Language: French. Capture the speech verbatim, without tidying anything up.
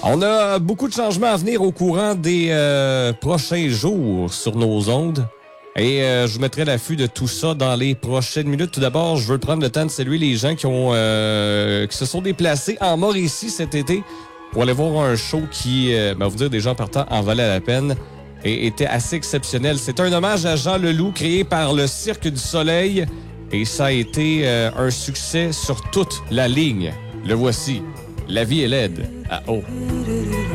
On a beaucoup de changements à venir au courant des euh, prochains jours sur nos ondes. Et euh, je vous mettrai l'affût de tout ça dans les prochaines minutes. Tout d'abord, je veux prendre le temps de saluer les gens qui ont euh, qui se sont déplacés en Mauricie cet été pour aller voir un show qui, euh, ben, vous dire des gens partant, en valait la peine et était assez exceptionnel. C'est un hommage à Jean Leloup créé par le Cirque du Soleil et ça a été euh, un succès sur toute la ligne. Le voici. La vie est laide à eau.